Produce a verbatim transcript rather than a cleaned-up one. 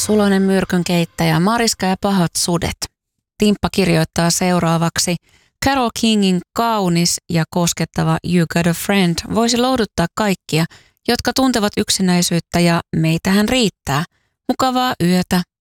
suloinen myrkynkeittäjä, Mariska ja pahat sudet. Timppa kirjoittaa seuraavaksi: Carole Kingin kaunis ja koskettava You Got a Friend voisi lohduttaa kaikkia, jotka tuntevat yksinäisyyttä, ja meitähän riittää. Mukavaa yötä.